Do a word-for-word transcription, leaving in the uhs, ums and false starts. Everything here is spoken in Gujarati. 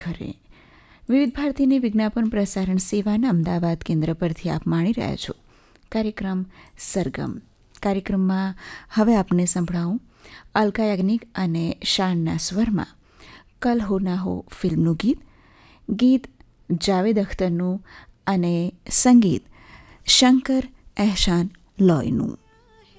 ખરે વિવિધ ભારતીની વિજ્ઞાપન પ્રસારણ સેવાના અમદાવાદ કેન્દ્ર પરથી આપ માણી રહ્યા છો કાર્યક્રમ સરગમ. કાર્યક્રમમાં હવે આપને સંભળાવું અલકા યાજ્ઞિક અને શાનના સ્વરમાં કલ હો ના હો ફિલ્મનું ગીત. ગીત જાવેદ અખ્તરનું અને સંગીત શંકર એહસાન લોયનું.